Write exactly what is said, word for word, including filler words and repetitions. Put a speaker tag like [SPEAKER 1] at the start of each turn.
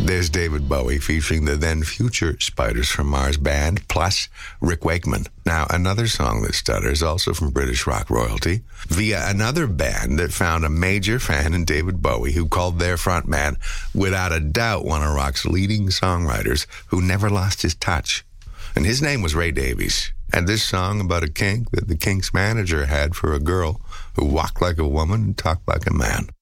[SPEAKER 1] There's David Bowie featuring the then future Spiders from Mars band, plus Rick Wakeman. Now, another song that stutters, also from British rock royalty, via another band that found a major fan in David Bowie, who called their frontman, without a doubt, one of rock's leading songwriters who never lost his touch. And his name was Ray Davies. And this song about a kink that the Kinks manager had for a girl who walked like a woman and talked like a man.